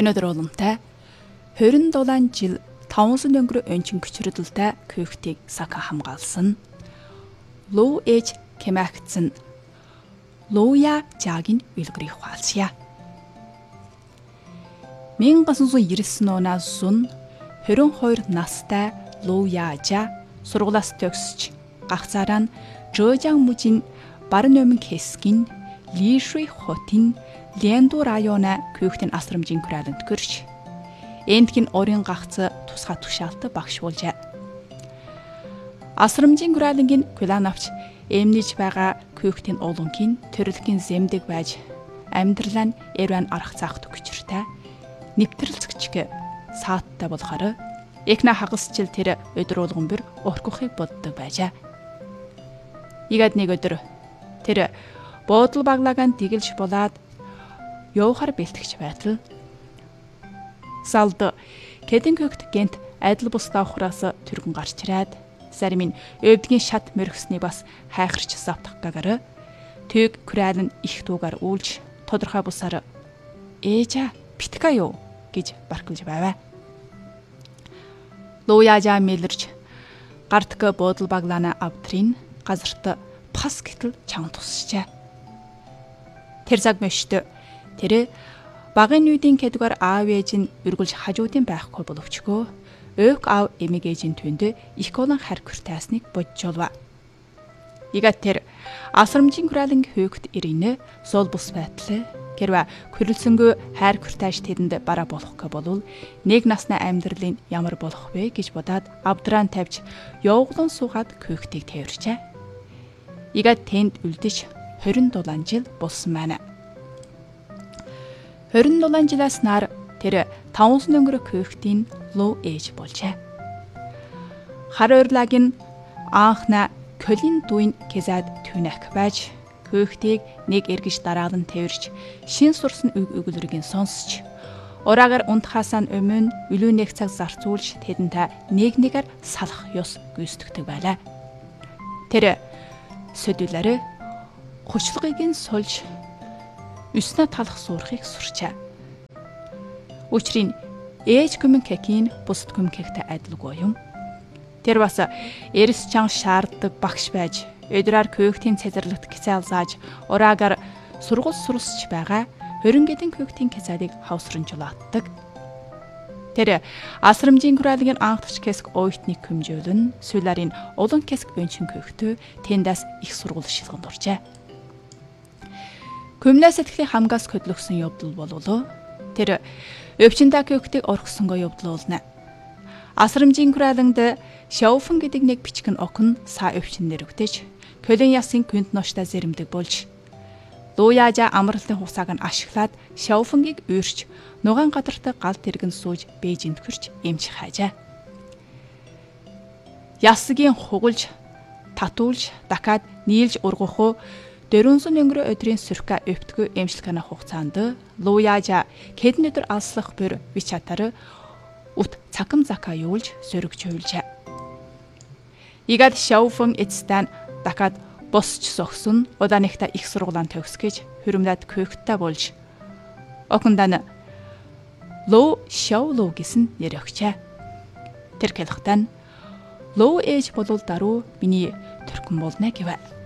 Өнөөдөр уламтай 27 жил 500 өнгөрөө өнчин көчрөдөлтэй Кюхтийг сака хамгаалсан. Лу ээж кемэгцэн Луя жаагийн үлгэрийг хуалцъя. 1999 оноос зун 22 настай Луяжа сургуулиас төгсөж гагцаараа нь Жожан мужийн баруун өмнө хэсгийн Лишүй хотын Ленду районы Кюхтийн асрамжийн kuraalанд төрж эндгийн орын гагц тусгай тушаалтай багш болжээ. Асрамжийн kuraalanгийн Кулановч эмнэж байгаа Кюхтийн уулангийн төрөлхийн зэмдэг байж амьдралаа нь эрвэн арга заах төгчртэй нэвтрэлцэгчгэ сааттай болохоор экна хагасчил тэр өдөр болгон бэр орхихыг боддог байжээ. Игад нэг өдөр тэр буудал баглагаан дигэлж болоод явахар бэлтгэж байтал салд Кэдэн Кюхт гэнт айдал бусдаа ухраас түргэн гарч ирээд зарим нь өвдгийн шат мөргсний бас хайхарч завтах гагар төг kuraalан их дуугаар үүлж тодорхой бусаар ээжа битка юу гэж баркалж байваа. Луяжа мэлэрч гартг буудал баглаана авдрын газарт пас гэтэл чам тусчээ. Тэр цаг мөшт тэр багын нүдийн кэдгээр аав ээж нь үргэлж хажуудын байхгүй боловчгөө өөг аав эмэг ээжийн түнд их олон харьцаг таасныг боджолва. Игат тэр асрамжийн kuraalan Кюхт ирийнэ сол бус байтлаа гэрва хүрэлсэнгөө хайр хүртааш тэдэнд бараа болох гэ болвол нэг насны амьдралын ямар болох вэ гэж бодоод авдран тавьж явуулан суугаад Кюхтийг тэрвэрчээ. Игат тэнд үлдэж 27 жил болсон байна. 27 жилаас нар тэр 500 өнгөрөө Кюхтийн Лу ээж болжээ. Хар урлагийн анхна Колин дуин кезад түнэх байж Кюхтийг нэг эргэж дараалан тэрвэрч шин сурсан өгүүлрийн сонсч ураагаар унтахаасаа өмнө үлүүнэх цаг зарцуулж тэдэнтэй нэг-нэгээр салах ёс гүйцэтгэдэг байлаа. Тэр сөдөлөөр хучлыгыг нь сольж өснө талах суурхыг сурчаа. Учрын ээж Кюхтийн бусд Кюхттэй адилгүй юм. Тэр бас эрс чанга шаарддаг багш байж өдрөөр Кюхтийн цэзэрлэгт кицаал зааж ураагаар сургууль сурсч байгаа хөрөнгөдөн Кюхтийн кицаалыг хавсранжуулдаг. Тэр асрамжийн kuraalan анхдагч кэск ойтны хэмжүүлэн сүлэрийн олон кэск өнчин Кюхтөө тэндээс их сургууль шилгэнд оржээ. Кюмнас сэтгэлийн хамгаас хөдлөгсөн явдал болвол тэр өвчнөд Кюхтийг орхисонгоо явдал болно. Асрамжийн kuraalанд Шауфэн гэдэг нэг бичгэн окн са өвчин нэрвдэж Колин ясын гүнт ноштой зэрэмдэг болж Луяжа амралтын хусааг нь ашиглаад Шауфэнгийг уурч нугаан гадартай гал тэргэн сууж Бээжинд хүрч эмч хаажаа. Ясгийн хугалж татуулж дахиад нийлж ургах 400 өнгөрөө өдрийн сүрка өвтгөө эмчилгээний хугацаанд Луяжа Кэдэн өдөр алслах бүр вичатар ут цакам зака юулж сөрөгч хуйлжээ. Игад Шауфэн эцтэн дахиад босч согсон удааныхта их сургуулаан төгсгөж хөрөмлөд Кюхттэй болж окондана Лу Шаолу гэсэн нэр өгчээ. Тэр хэлэхдээ Лу ээж болвол даруй миний төркөн болно гэвэ.